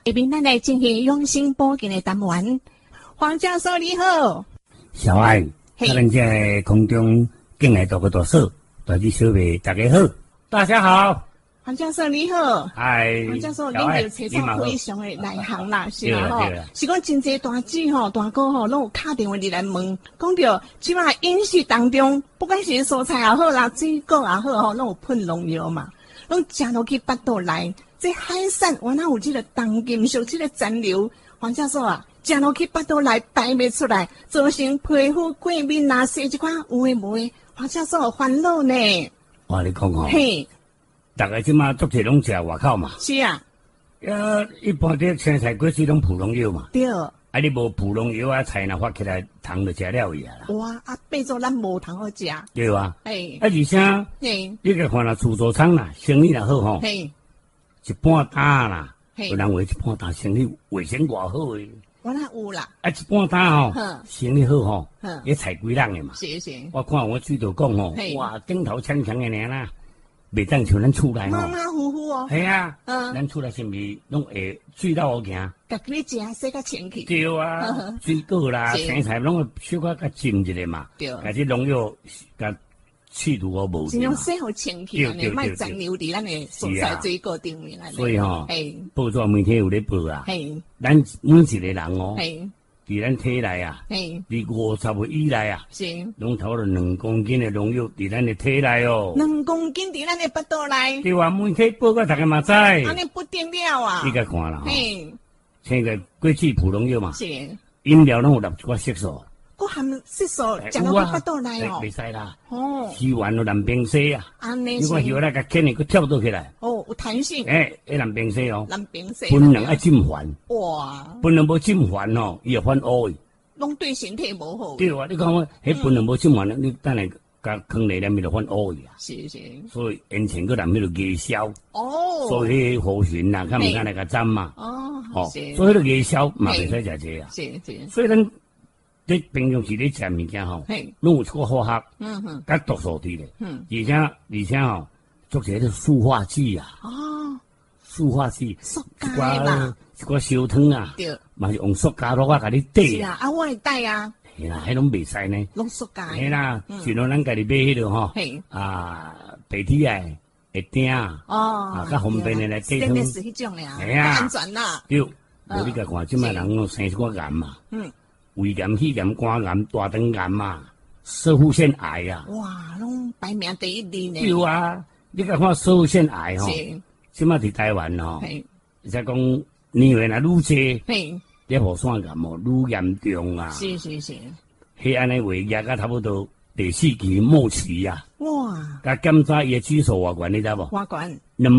下面咱来进行养生保健的单元。黄教授你好， 小爱，咱在空中敬爱多个多少，大吉小妹大家好，大家好。 黄教授你好， 哎， 黄教授，您就找到非常的内行啦，是啦吼，是讲真侪大姐吼、大哥吼，拢有打电话入来问，讲到即摆饮食当中，不管是蔬菜也好啦，水果也好吼，拢有喷农药嘛，拢食落去腹肚内，这海产原来有这个重金属这个残留，黄教授啊，食落去腹肚内排袂出来，造成皮肤过敏啊，生这款有诶无诶，黄教授烦恼呢。 我跟你讲吼， 嘿。 大家即马足侪拢食外口嘛， 是啊， 一般啲青菜果水拢普农药嘛， 对， 你无普农药啊，菜若发起来，糖就食了伊啊啦。 哇，变做咱无糖好食， 对啊，而且， 你个看啦，自助餐啦，生意若好吼，一半打啦，有人话一半打生意卫生偌好诶， 我那有啦， 一半打吼，生意好吼，也菜几人诶嘛， 是， 我看我嘴头讲吼，哇，顶头强强诶尔啦。袂当像咱厝内吼， 马马虎虎哦。 系啊，咱厝内是毋是拢会水到好行？ 甲你食洗较清气。 对啊，水果啦、青菜拢会小可较浸一下嘛。 对。 但是农药甲去除好无。 尽量洗好清气，安尼莫残留伫咱诶蔬菜水果顶面来。 所以吼，报纸每天有咧报啊。咱每一个人哦。伫咱体内啊，伫50岁以内啊，拢头了2公斤的农药伫咱的体内哦。 2公斤伫咱的腹肚内。 对啊，每天报个大家嘛知。 安尼不得了啊！ 你甲看啦，像个过去普农药嘛， 是饮料拢有含一寡色素。 佫含色素，食落去腹肚内哦。 袂使啦。 哦。 洗完了蓝冰洗啊。 安尼。 如果洗完甲牵你，佫跳倒起来。 哦，有弹性。 蓝冰洗哦。 蓝冰洗。 分量爱浸烦。 哇。 分量无浸烦哦，伊会反乌的。 拢对身体无好。 对啊，你讲我迄分量无浸烦，你等下甲坑里面就反乌去啊。 是。 所以以前佫含迄个夜宵。 哦。 所以护唇呐，看唔看那个针嘛？ 哦。 所以迄个夜宵嘛袂使食这啊。 是。 所以咱你平常时咧食物件吼，拢有一个化学，甲毒素伫咧。而且吼，做些塑化剂啊。哦。塑化剂。 塑胶嘛。 一个烧汤啊。对。嘛是用塑胶落啊，甲你底。 是啊，我会带啊。 是啦，迄拢袂使呢。 拢塑胶。 是啦，就像咱家己买迄个吼，白铁啊，会钉啊，较方便的来底汤。 是迄种俩，安全啦。 对，无你甲看，即摆人拢生一寡癌嘛。胃癌、肺癌、肝癌、大肠癌嘛，射护腺癌啊。 哇，拢排名第一呢。 对啊，你甲看射护腺癌吼，即摆伫台湾吼，而且讲年岁若愈济，咧互腺癌哦愈严重啊。是。迄安尼话压甲差不多第4期末期啊。哇！甲检查伊的指数偌悬，你知无？ 偌悬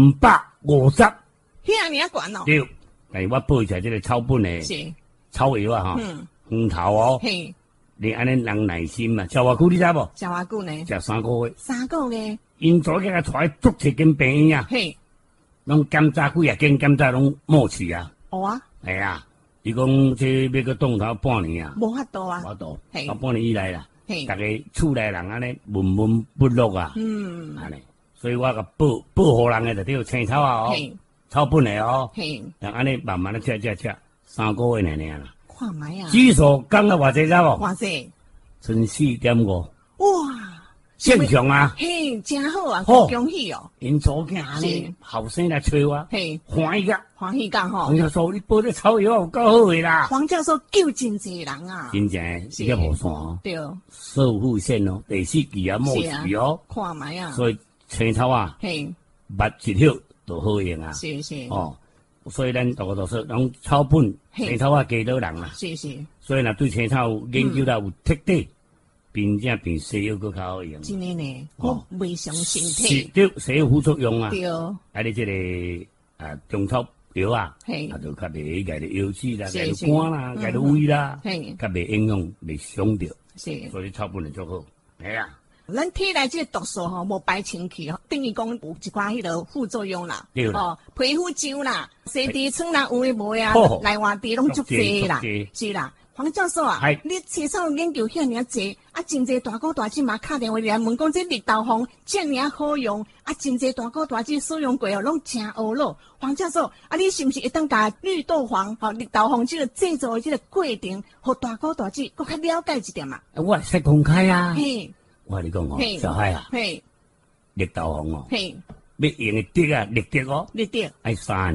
250。 遐尔啊悬哦。 对，但是我报一下这个草本的草药啊，哈，黄头哦。你安尼人耐心嘛？食偌久你知无？ 食偌久呢？ 食3个月。 3个月。 因昨日甲带足侪间病院啊，拢检查几啊间检查拢末期啊。 哦啊。 系啊，伊讲这要个动头半年啊。 无法度啊。 无法度。到半年以来啦。大家厝内人安尼闷闷不乐啊。安尼，所以我甲报互人的就对青草啊哦，草本的哦。人安尼慢慢的吃3个月尔啦。 看卖啊！ 指数降到偌济知无？ 偌济？ 剩4.5。 哇！ 正常啊。 嘿，真好啊！好恭喜哦！ 因祖囝安尼后生来找我，欢喜甲吼！ 黄教授，你报这草药有够好诶啦！ 黄教授救真济人啊！ 真正是个无算哦。对。射护腺哦，第4期啊，末期哦。 看卖啊！ 所以青草啊，捌一条都好用啊。是。哦，所以咱大家都说，讲草本青草啊，加多人啦。是。所以若对青草研究了有彻底。并且比西药更较好用。 真诶呢，我袂伤身体。 是，对，西药副作用啊。 对。 你这个中草药啊，就较袂家的腰子啦，家的肝啦，家的胃啦，较袂影响，袂伤着。是。所以草本就足好。系啊。 咱体内这个毒素吼，无排清气吼，等于讲有一寡迄个副作用啦。 对啦。 哦，皮肤痒啦，洗地床啦，有诶无诶啊，内外地拢足济啦，是啦。 黄教授啊，你青草研究遐尔济，啊，真济大哥大姐嘛打电话来问讲，这绿豆黄遮尔好用，啊，真济大哥大姐使用过哦，拢真欧咯。黄教授，啊，你是不是会当甲绿豆黄、绿豆黄这个制作的这个过程，和大哥大姐更加了解一点嘛？ 我会使公开啊。 嘿， 我跟你讲哦，小海啊，绿豆黄哦，要用的滴啊，绿滴哦， 绿滴， 爱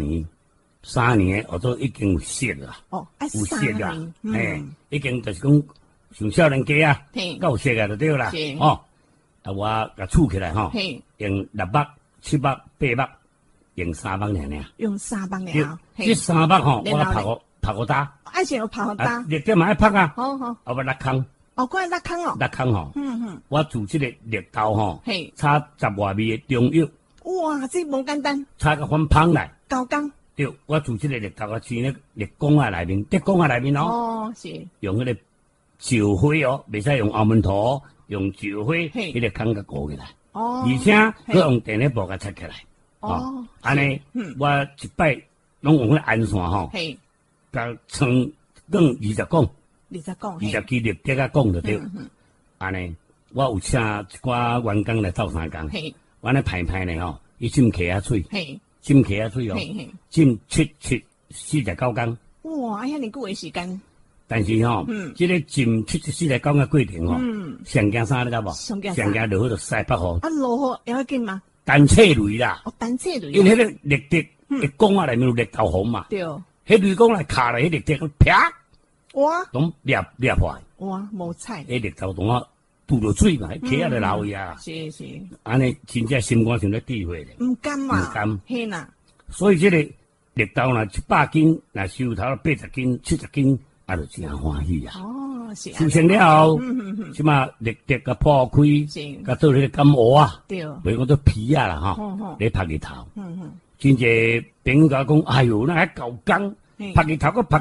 3年，我都已经有色啦。 哦， 有色啦，已经就是讲像少年家啊，够色啊就对啦。哦，啊，我甲储起来吼，用6包、7包、8包，用3包尔。 用3包尔。 这3包吼，我拍过打。 爱先有拍过打。 绿滴嘛爱拍啊。 好。 啊，我落空。 哦，我落空哦。 落空吼。我做这个绿豆吼，炒10外味的中药。 哇，这无简单。 炒个翻芳来。 高工。 对，我做这个绿豆啊，煮咧绿公啊内面，绿公啊内面哦。 哦，是。用迄个石灰哦，袂使用澳门土哦，用石灰，迄个空甲裹起来。哦。而且佮用电热布甲拆起来。哦。安尼，我一摆拢用迄安线吼，甲装更20公。20支绿滴啊，讲就对。安尼，我有请一寡员工来斗3工。我安尼排呢吼，伊浸起啊水。浸起啊水哦，浸749工。 哇，遐尼久的时间。 但是吼，这个浸749工的过程吼，上惊啥你知无？上惊落雨就晒北雨。 啊，落雨要紧吗？ 单侧雷啦。 哦，单侧雷。 因为迄个绿滴，绿光啊内面有绿豆红嘛。 对。 迄绿光来卡来，迄绿滴啪， 哇， 拢裂破。 哇，无彩。 迄绿豆红啊。拄着水嘛，起啊就流去啊。 是。 安尼真正心肝想咧智慧咧。 唔甘嘛。 唔甘。 嘿呐。 所以这个绿豆若100斤，若收头80斤、70斤，啊，就真欢喜啊。 哦，是。 收成了后，即嘛绿滴甲破开，甲做迄个感冒啊。对。袂讲做皮啊啦吼，咧拍日头。真济朋友甲讲，哎哟，那还够工，拍日头个拍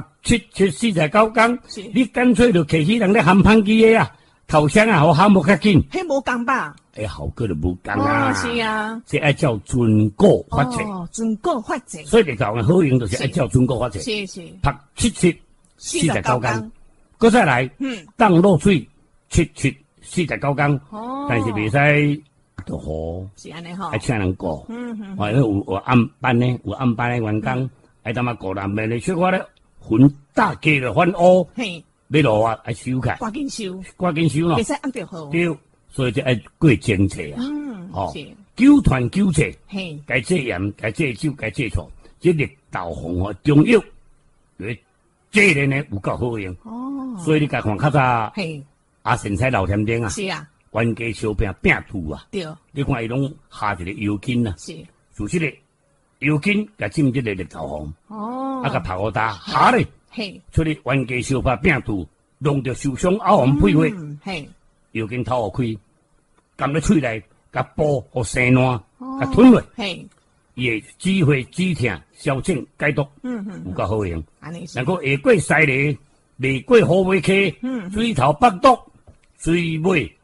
49工，你干脆就摕起人咧含香机的啊。头先啊，好项目较紧， 迄无共吧？ 效果就无共啊。 是啊， 这爱照准果发triển。 哦，准果发triển。 所以绿豆嘅好用就是爱照准果发triển。 是。 拍49工，搁再来，当落水49工。哦。但是袂使落雨。 是安尼吼。 爱请人顾。因为有暗班呢，有暗班的员工，爱他妈顾人面的，说话咧，混大家的翻乌。嘿。要落啊，爱收起， 赶紧收咯， 袂使按着好。 对，所以就爱过精制啊。是。纠团纠制，该戒盐，该戒酒，该戒醋，这绿豆黄和中药，这个呢有够好用。哦。所以你甲看较早，阿神菜老甜点啊， 是啊， 冤家烧饼饼兔啊，对。你看伊拢下一个油筋啊，是，就这个油筋甲浸这个绿豆黄，哦，啊甲拍好打，下咧。出去冤家烧饼饼肚，弄着受伤凹红配花，又经头开，含咧喙内，甲煲互生烂，甲吞落，伊会止血止痛、消肿解毒，有够好用。能够下过犀利，未过好尾溪，水头北毒，水尾